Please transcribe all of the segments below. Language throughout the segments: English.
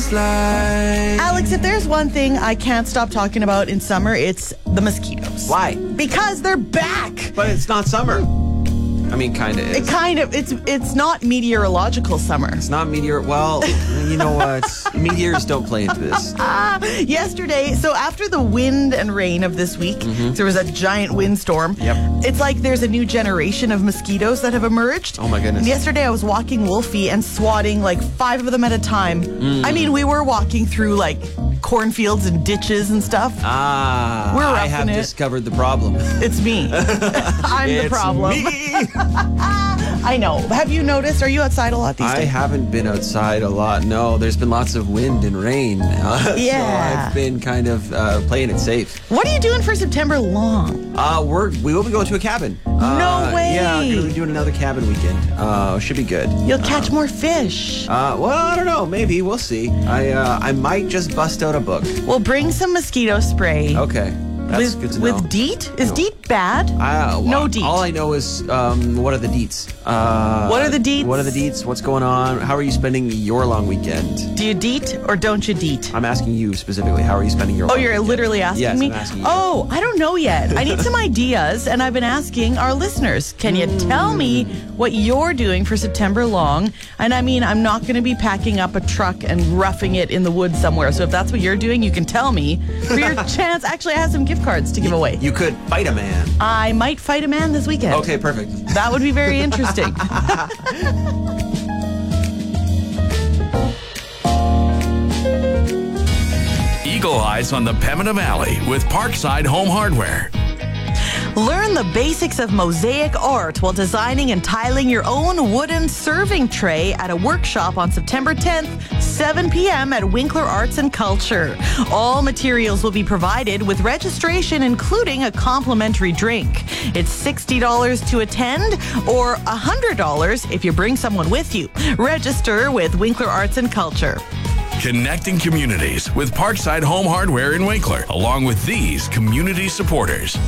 feels like. Alex, if there's one thing I can't stop talking about in summer, it's the mosquitoes. Why? Because they're back. But it's not summer. I mean, kind of is. It's not meteorological summer. It's not meteor. Well, you know what? Meteors don't play into this. Yesterday, so after the wind and rain of this week, there was a giant windstorm. Yep. It's like there's a new generation of mosquitoes that have emerged. Oh my goodness. And yesterday I was walking Wolfie and swatting like 5 of them at a time. I mean, we were walking through like cornfields and ditches and stuff. We're I have discovered the problem. It's me. I'm the problem. Me. I know. Have you noticed? Are you outside a lot these days? I haven't been outside a lot. No, there's been lots of wind and rain. Yeah. So I've been kind of playing it safe. What are you doing for September long? We will be going to a cabin. No way. Yeah, we're going to be doing another cabin weekend. Should be good. You'll catch more fish. Well, I don't know. Maybe. We'll see. I might just bust out a book. Well, bring some mosquito spray. Okay. That's good to know. With DEET? Is DEET bad? No DEET. All I know is, what are the deets? What are the deets? What are the deets? What's going on? How are you spending your long weekend? Do you DEET or don't you DEET? I'm asking you specifically. How are you spending your long weekend? Oh, you're literally asking me? Yes, I'm asking you. Oh, I don't know yet. I need some ideas, and I've been asking our listeners. Can you tell me what you're doing for September long? And I mean, I'm not going to be packing up a truck and roughing it in the woods somewhere. So if that's what you're doing, you can tell me for your chance. Actually, I have some gift cards to give away. You could fight a man. I might fight a man this weekend. Okay, perfect. That would be very interesting. Eagle Eyes on the Pembina Valley with Parkside Home Hardware. Learn the basics of mosaic art while designing and tiling your own wooden serving tray at a workshop on September 10th, 7 p.m. at Winkler Arts and Culture. All materials will be provided with registration, including a complimentary drink. It's $60 to attend or $100 if you bring someone with you. Register with Winkler Arts and Culture. Connecting communities with Parkside Home Hardware in Winkler, along with these community supporters.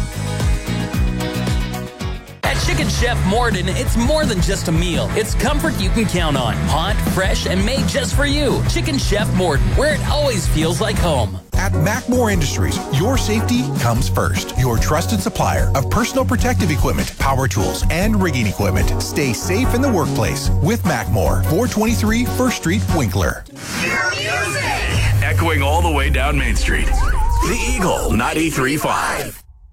At Chicken Chef Morden, it's more than just a meal. It's comfort you can count on. Hot, fresh, and made just for you. Chicken Chef Morden, where it always feels like home. At Macmore Industries, your safety comes first. Your trusted supplier of personal protective equipment, power tools, and rigging equipment. Stay safe in the workplace with Macmore, 423 1st Street, Winkler. Echoing all the way down Main Street. The Eagle 93.5.